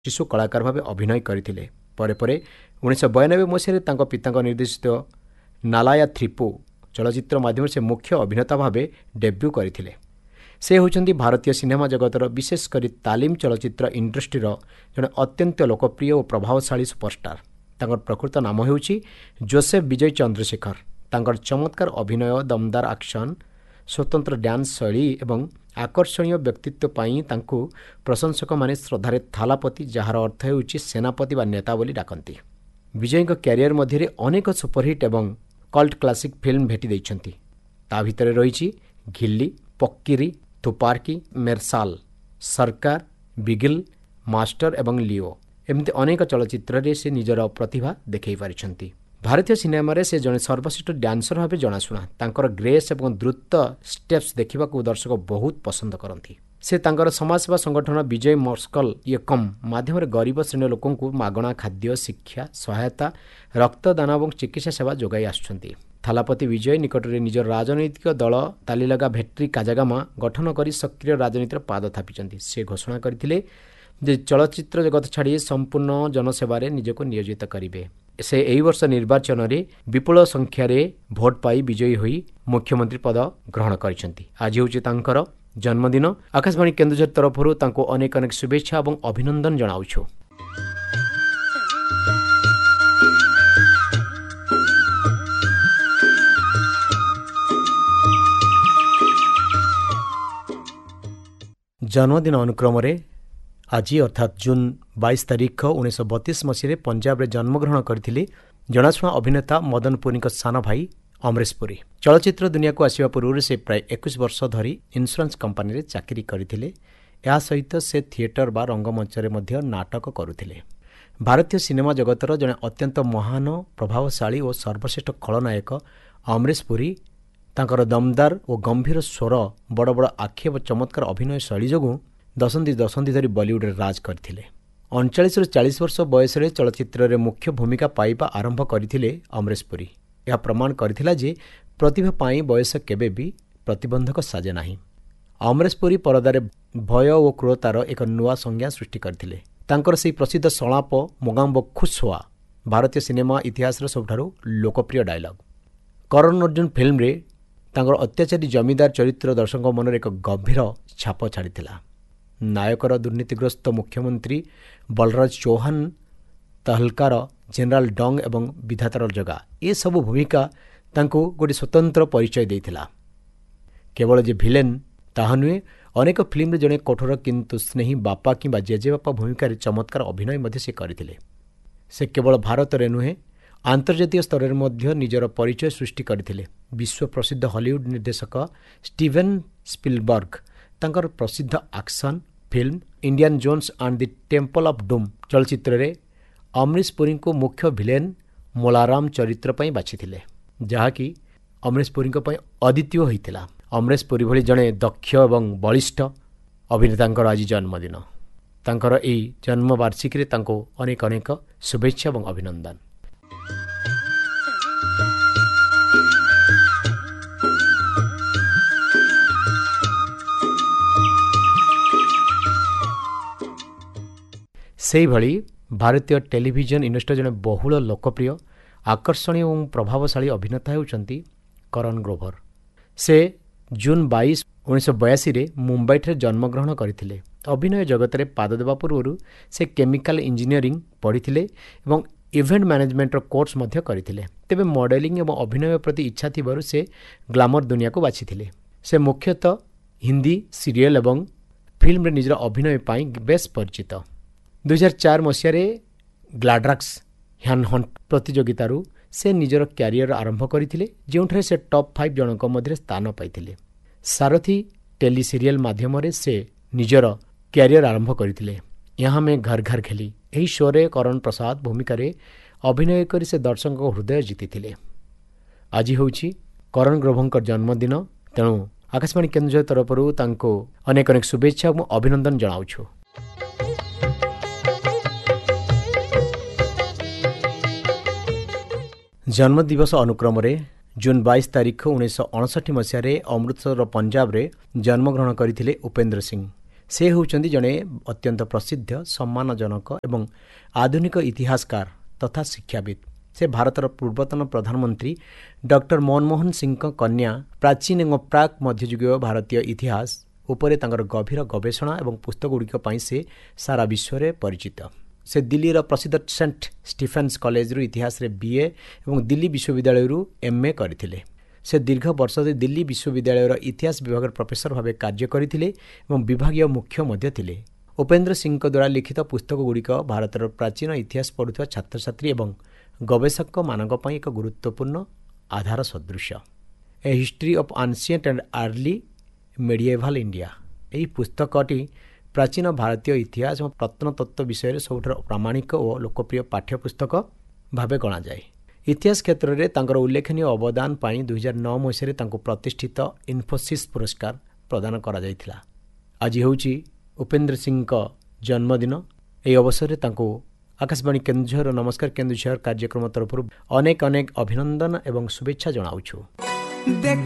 ଶିଶୁ କଳାକାର ଭାବେ ଅଭିନୟ କରିଥିଲେ। ପରେ ପରେ 1992 ମସିହାରେ ତାଙ୍କ ପିତାଙ୍କ ନିର୍ଦ୍ଦେଶିତ ନାଲାୟା ଥ୍ରିପୁ ଚଳଚ୍ଚିତ୍ର ମାଧ୍ୟମରେ ସେ ମୁଖ୍ୟ ଅଭିନେତା ଭାବେ ଡେବ୍ୟୁ କରିଥିଲେ। ସେ ହେଉଛନ୍ତି ଭାରତୀୟ ସିନେମା ଜଗତର ବିଶେଷ କରି ତାଲିମ ଚଳଚ୍ଚିତ୍ର ଇଣ୍ଡଷ୍ଟ୍ରିର ଜଣେ ଅତ୍ୟନ୍ତ ଲୋକପ୍ରିୟ ଓ ପ୍ରଭାବଶାଳୀ ସୁପରଷ୍ଟାର। ତାଙ୍କର ପ୍ରକୃତ ନାମ ହେଉଛି ଜୋସେଫ ବିଜୟ ଚନ୍ଦ୍ରଶେଖର। ତାଙ୍କର ଚମତ୍କାର ଅଭିନୟ, ଦମଦାର ଆକ୍ସନ୍, ସ୍ୱତନ୍ତ୍ର ଡ୍ୟାନ୍ସ ଶୈଳୀ ଏବଂ ଆକର୍ଷଣୀୟ ବ୍ୟକ୍ତିତ୍ୱ ପାଇଁ ତାଙ୍କୁ ପ୍ରଶଂସକମାନେ ଶ୍ରଦ୍ଧାରେ ଥାଲାପତି, ଯାହାର ଅର୍ଥ ହେଉଛି ସେନାପତି ବା ନେତା ବୋଲି ଡାକନ୍ତି। ବିଜୟଙ୍କ କ୍ୟାରିୟର ମଧ୍ୟରେ ଅନେକ ସୁପରହିଟ୍ ଏବଂ କଲ୍ଟ କ୍ଲାସିକ୍ ଫିଲ୍ମ ଭେଟି ଦେଇଛନ୍ତି। ତା ଭିତରେ ରହିଛି ଘିଲ୍ଲି, ପକ୍କିରି, ତୁପାର୍କି, ମେର୍ସାଲ, ସରକାର, ବିଗିଲ, ମାଷ୍ଟର ଏବଂ ଲିଓ। ଏମିତି ଅନେକ ଚଳଚ୍ଚିତ୍ରରେ ସେ ନିଜର ପ୍ରତିଭା ଦେଖାଇ ପାରିଛନ୍ତି। ଭାରତୀୟ ସିନେମାରେ ସେ ଜଣେ ସର୍ବଶ୍ରେଷ୍ଠ ଡ୍ୟାନ୍ସର ଭାବେ ଜଣାଶୁଣା। ତାଙ୍କର ଗ୍ରେସ୍ ଏବଂ ଦ୍ରୁତ ଷ୍ଟେପ୍ସ ଦେଖିବାକୁ ଦର୍ଶକ ବହୁତ ପସନ୍ଦ କରନ୍ତି। ସେ ତାଙ୍କର ସମାଜସେବା ସଂଗଠନ ବିଜୟ ମସ୍କଲ ୟେକମ୍ ମାଧ୍ୟମରେ ଗରିବ ଶ୍ରେଣୀର ଲୋକଙ୍କୁ ମାଗଣା ଖାଦ୍ୟ, ଶିକ୍ଷା, ସହାୟତା, ରକ୍ତଦାନ ଏବଂ ଚିକିତ୍ସା ସେବା ଯୋଗାଇ ଆସୁଛନ୍ତି। ଥାଲାପତି ବିଜୟ ନିକଟରେ ନିଜର ରାଜନୈତିକ ଦଳ ତାଲିଲଗା ଭେଟ୍ରି କାଜାଗାମା ଗଠନ କରି ସକ୍ରିୟ ରାଜନୀତିର ପାଦ ଥାପିଛନ୍ତି। ସେ ଘୋଷଣା କରିଥିଲେ ଯେ ଚଳଚ୍ଚିତ୍ର ଜଗତ ଛାଡ଼ି ସମ୍ପୂର୍ଣ୍ଣ ଜନସେବାରେ ନିଜକୁ ନିୟୋଜିତ କରିବେ। ସେ ଏହି ବର୍ଷ ନିର୍ବାଚନରେ ବିପୁଳ ସଂଖ୍ୟାରେ ଭୋଟ ପାଇ ବିଜୟୀ ହୋଇ ମୁଖ୍ୟମନ୍ତ୍ରୀ ପଦ ଗ୍ରହଣ କରିଛନ୍ତି। ଆଜି ହେଉଛି ତାଙ୍କର ଜନ୍ମଦିନ। ଆକାଶବାଣୀ କେନ୍ଦୁଝର ତରଫରୁ ତାଙ୍କୁ ଅନେକ ଅନେକ ଶୁଭେଚ୍ଛା ଏବଂ ଅଭିନନ୍ଦନ ଜଣାଉଛୁ। ଜନ୍ମଦିନ ଅନୁକ୍ରମରେ ଆଜି ଅର୍ଥାତ୍ ଜୁନ୍ 22 ତାରିଖ 1932 ମସିହାରେ ପଞ୍ଜାବରେ ଜନ୍ମଗ୍ରହଣ କରିଥିଲେ ଜଣାଶୁଣା ଅଭିନେତା ମଦନ ପୁରୀଙ୍କ ସାନ ଭାଇ ଅମରେଶ ପୁରୀ। ଚଳଚ୍ଚିତ୍ର ଦୁନିଆକୁ ଆସିବା ପୂର୍ବରୁ ସେ ପ୍ରାୟ 21 ବର୍ଷ ଧରି ଇନ୍ସୁରାନ୍ସ କମ୍ପାନୀରେ ଚାକିରି କରିଥିଲେ। ଏହା ସହିତ ସେ ଥିଏଟର ବା ରଙ୍ଗମଞ୍ଚରେ ମଧ୍ୟ ନାଟକ କରୁଥିଲେ। ଭାରତୀୟ ସିନେମା ଜଗତର ଜଣେ ଅତ୍ୟନ୍ତ ମହାନ, ପ୍ରଭାବଶାଳୀ ଓ ସର୍ବଶ୍ରେଷ୍ଠ ଖଳନାୟକ ଅମରେଶ ପୁରୀ ତାଙ୍କର ଦମଦାର ଓ ଗମ୍ଭୀର ସ୍ୱର, ବଡ଼ ବଡ଼ ଆଖି ଏବଂ ଚମତ୍କାର ଅଭିନୟ ଶୈଳୀ ଯୋଗୁଁ ଦଶନ୍ଧି ଧରି ବଲିଉଡରେ ରାଜ କରିଥିଲେ। 39ରୁ 40 ବର୍ଷ ବୟସରେ ଚଳଚ୍ଚିତ୍ରରେ ମୁଖ୍ୟ ଭୂମିକା ପାଇବା ଆରମ୍ଭ କରିଥିଲେ ଅମରେଶ ପୁରୀ। ଏହା ପ୍ରମାଣ କରିଥିଲା ଯେ ପ୍ରତିଭା ପାଇଁ ବୟସ କେବେ ବି ପ୍ରତିବନ୍ଧକ ସାଜେ ନାହିଁ। ଅମରେଶ ପୁରୀ ପରଦାରେ ଭୟ ଓ କ୍ରୂରତାର ଏକ ନୂଆ ସଂଜ୍ଞା ସୃଷ୍ଟି କରିଥିଲେ। ତାଙ୍କର ସେହି ପ୍ରସିଦ୍ଧ ସଂଳାପ ମୋଗାମ୍ବୋ ଖୁସ୍ ହୁଆ ଭାରତୀୟ ସିନେମା ଇତିହାସର ସବୁଠାରୁ ଲୋକପ୍ରିୟ ଡାୟଲଗ। କରଣ ଅର୍ଜୁନ ଫିଲ୍ମରେ ତାଙ୍କର ଅତ୍ୟାଚାରୀ ଜମିଦାର ଚରିତ୍ର ଦର୍ଶକଙ୍କ ମନରେ ଏକ ଗଭୀର ଛାପ ଛାଡ଼ିଥିଲା। ନାୟକର ଦୁର୍ନୀତିଗ୍ରସ୍ତ ମୁଖ୍ୟମନ୍ତ୍ରୀ ବଳରାଜ ଚୌହାନ, ତହଲକାର ଜେନେରାଲ ଡଙ୍ଗ ଏବଂ ବିଧାତାର ଜଗା, ଏସବୁ ଭୂମିକା ତାଙ୍କୁ ଗୋଟିଏ ସ୍ୱତନ୍ତ୍ର ପରିଚୟ ଦେଇଥିଲା। କେବଳ ଯେ ଭିଲେନ୍ ତାହା ନୁହେଁ, ଅନେକ ଫିଲ୍ମରେ ଜଣେ କଠୋର କିନ୍ତୁ ସ୍ନେହୀ ବାପା କିମ୍ବା ଜେଜେବାପା ଭୂମିକାରେ ଚମତ୍କାର ଅଭିନୟ ମଧ୍ୟ ସେ କରିଥିଲେ। ସେ କେବଳ ଭାରତରେ ନୁହେଁ, ଆନ୍ତର୍ଜାତୀୟ ସ୍ତରରେ ମଧ୍ୟ ନିଜର ପରିଚୟ ସୃଷ୍ଟି କରିଥିଲେ। ବିଶ୍ୱ ପ୍ରସିଦ୍ଧ ହଲିଉଡ୍ ନିର୍ଦ୍ଦେଶକ ଷ୍ଟିଭେନ୍ ସ୍ପିଲବର୍ଗ ତାଙ୍କର ପ୍ରସିଦ୍ଧ action film Indiana Jones and the temple of ଡୁମ୍ ଚଳଚ୍ଚିତ୍ରରେ ଅମରେଶ ପୁରୀଙ୍କୁ ମୁଖ୍ୟ ଭିଲେନ୍ ମୋଲାରାମ ଚରିତ୍ର ପାଇଁ ବାଛିଥିଲେ, ଯାହାକି ଅମରେଶ ପୁରୀଙ୍କ ପାଇଁ ଅଦ୍ୱିତୀୟ ହୋଇଥିଲା। ଅମରେଶ ପୁରୀ ଭଳି ଜଣେ ଦକ୍ଷ ଏବଂ ବଳିଷ୍ଠ ଅଭିନେତାଙ୍କର ଆଜି ଜନ୍ମଦିନ। ତାଙ୍କର ଏହି ଜନ୍ମବାର୍ଷିକୀରେ ତାଙ୍କୁ ଅନେକ ଅନେକ ଶୁଭେଚ୍ଛା ଏବଂ ଅଭିନନ୍ଦନ। ସେହିଭଳି ଭାରତୀୟ ଟେଲିଭିଜନ ଇଣ୍ଡଷ୍ଟ୍ରିର ଜଣେ ବହୁଳ ଲୋକପ୍ରିୟ, ଆକର୍ଷଣୀୟ ଏବଂ ପ୍ରଭାବଶାଳୀ ଅଭିନେତା ହେଉଛନ୍ତି କରଣ ଗ୍ରୋଭର। ସେ ଜୁନ୍ 22, 1982ରେ ମୁମ୍ବାଇଠାରେ ଜନ୍ମଗ୍ରହଣ କରିଥିଲେ। ଅଭିନୟ ଜଗତରେ ପାଦ ଦେବା ପୂର୍ବରୁ ସେ କେମିକାଲ ଇଞ୍ଜିନିୟରିଂ ପଢ଼ିଥିଲେ ଏବଂ ଇଭେଣ୍ଟ ମ୍ୟାନେଜମେଣ୍ଟର କୋର୍ସ ମଧ୍ୟ କରିଥିଲେ। ତେବେ ମଡେଲିଂ ଏବଂ ଅଭିନୟ ପ୍ରତି ଇଚ୍ଛା ଥିବାରୁ ସେ ଗ୍ଲାମର ଦୁନିଆକୁ ବାଛିଥିଲେ। ସେ ମୁଖ୍ୟତଃ ହିନ୍ଦୀ ସିରିଏଲ୍ ଏବଂ ଫିଲ୍ମରେ ନିଜର ଅଭିନୟ ପାଇଁ ବେଶ୍ ପରିଚିତ। 2004 ମସିହାରେ ଗ୍ଲାଡ୍ରାକ୍ସ ହ୍ୟାନ୍ହଣ୍ଟ ପ୍ରତିଯୋଗିତାରୁ ସେ ନିଜର କ୍ୟାରିୟର ଆରମ୍ଭ କରିଥିଲେ, ଯେଉଁଠାରେ ସେ ଟପ୍ 5 ଜଣଙ୍କ ମଧ୍ୟରେ ସ୍ଥାନ ପାଇଥିଲେ। ସାରଥୀ ଟେଲି ସିରିଏଲ୍ ମାଧ୍ୟମରେ ସେ ନିଜର କ୍ୟାରିୟର ଆରମ୍ଭ କରିଥିଲେ। ଏହା ମେ ଘର ଘର ଖେଲି ଏହି ଶୋରେ କରଣ ପ୍ରସାଦ ଭୂମିକାରେ ଅଭିନୟ କରି ସେ ଦର୍ଶକଙ୍କ ହୃଦୟ ଜିତିଥିଲେ। ଆଜି ହେଉଛି କରଣ ଗ୍ରୋଭରଙ୍କ ଜନ୍ମଦିନ, ତେଣୁ ଆକାଶବାଣୀ କେନ୍ଦୁଝର ତରଫରୁ ତାଙ୍କୁ ଅନେକ ଅନେକ ଶୁଭେଚ୍ଛା ଏବଂ ଅଭିନନ୍ଦନ ଜଣାଉଛୁ। ଜନ୍ମଦିବସ ଅନୁକ୍ରମରେ ଜୁନ୍ 22 ତାରିଖ 1959 ମସିହାରେ ଅମୃତସର ପଞ୍ଜାବରେ ଜନ୍ମଗ୍ରହଣ କରିଥିଲେ ଉପେନ୍ଦ୍ର ସିଂ। ସେ ହେଉଛନ୍ତି ଜଣେ ଅତ୍ୟନ୍ତ ପ୍ରସିଦ୍ଧ ସମ୍ମାନଜନକ ଏବଂ ଆଧୁନିକ ଇତିହାସକାର ତଥା ଶିକ୍ଷାବିତ୍। ସେ ଭାରତର ପୂର୍ବତନ ପ୍ରଧାନମନ୍ତ୍ରୀ ଡକ୍ଟର ମନମୋହନ ସିଂଙ୍କ କନ୍ୟା। ପ୍ରାଚୀନ ଏବଂ ପ୍ରାକ୍ ମଧ୍ୟଯୁଗୀୟ ଭାରତୀୟ ଇତିହାସ ଉପରେ ତାଙ୍କର ଗଭୀର ଗବେଷଣା ଏବଂ ପୁସ୍ତକଗୁଡ଼ିକ ପାଇଁ ସେ ସାରା ବିଶ୍ୱରେ ପରିଚିତ। ସେ ଦିଲ୍ଲୀର ପ୍ରସିଦ୍ଧ ସେଣ୍ଟ ଷ୍ଟିଫେନ୍ସ କଲେଜରୁ ଇତିହାସରେ BA ଏବଂ ଦିଲ୍ଲୀ ବିଶ୍ୱବିଦ୍ୟାଳୟରୁ MA କରିଥିଲେ। ସେ ଦୀର୍ଘ ବର୍ଷ ଧରି ଦିଲ୍ଲୀ ବିଶ୍ୱବିଦ୍ୟାଳୟର ଇତିହାସ ବିଭାଗର ପ୍ରଫେସର ଭାବେ କାର୍ଯ୍ୟ କରିଥିଲେ ଏବଂ ବିଭାଗୀୟ ମୁଖ୍ୟ ମଧ୍ୟ ଥିଲେ। ଉପେନ୍ଦ୍ର ସିଂଙ୍କ ଦ୍ୱାରା ଲିଖିତ ପୁସ୍ତକଗୁଡ଼ିକ ଭାରତର ପ୍ରାଚୀନ ଇତିହାସ ପଢ଼ୁଥିବା ଛାତ୍ରଛାତ୍ରୀ ଏବଂ ଗବେଷକମାନଙ୍କ ପାଇଁ ଏକ ଗୁରୁତ୍ୱପୂର୍ଣ୍ଣ ଆଧାର ସଦୃଶ। ଏ history of ancient and early ମେଡିଏଭାଲ୍ India. ଏହି ପୁସ୍ତକଟି ପ୍ରାଚୀନ ଭାରତୀୟ ଇତିହାସ ଏବଂ ପ୍ରତ୍ନତତ୍ତ୍ୱ ବିଷୟରେ ସବୁଠାରୁ ପ୍ରାମାଣିକ ଓ ଲୋକପ୍ରିୟ ପାଠ୍ୟପୁସ୍ତକ ଭାବେ ଗଣାଯାଏ। ଇତିହାସ କ୍ଷେତ୍ରରେ ତାଙ୍କର ଉଲ୍ଲେଖନୀୟ ଅବଦାନ ପାଇଁ 2009 ମସିହାରେ ତାଙ୍କୁ ପ୍ରତିଷ୍ଠିତ ଇନଫୋସିସ୍ ପୁରସ୍କାର ପ୍ରଦାନ କରାଯାଇଥିଲା। ଆଜି ହେଉଛି ଉପେନ୍ଦ୍ର ସିଂଙ୍କ ଜନ୍ମଦିନ। ଏହି ଅବସରରେ ତାଙ୍କୁ ଆକାଶବାଣୀ କେନ୍ଦୁଝର ନମସ୍କାର କେନ୍ଦୁଝର କାର୍ଯ୍ୟକ୍ରମ ତରଫରୁ ଅନେକ ଅନେକ ଅଭିନନ୍ଦନ ଏବଂ ଶୁଭେଚ୍ଛା ଜଣାଉଛୁ।